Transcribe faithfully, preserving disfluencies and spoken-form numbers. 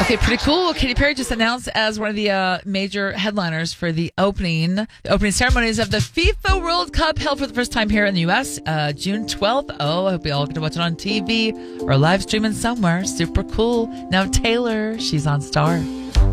Okay, pretty cool. Katy Perry just announced as one of the uh, major headliners for the opening, the opening ceremonies of the FIFA World Cup held for the first time here in the U S uh, June twelfth. Oh, I hope we all get to watch it on T V or live streaming somewhere. Super cool. Now Taylor, she's on Star.